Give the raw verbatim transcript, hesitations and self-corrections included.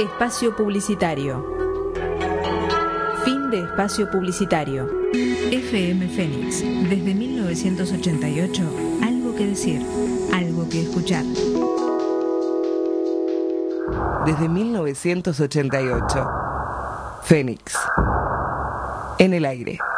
Espacio publicitario. Fin de espacio publicitario. F M Fénix, desde mil novecientos ochenta y ocho, algo que decir, algo que escuchar. Desde mil novecientos ochenta y ocho, Fénix, en el aire.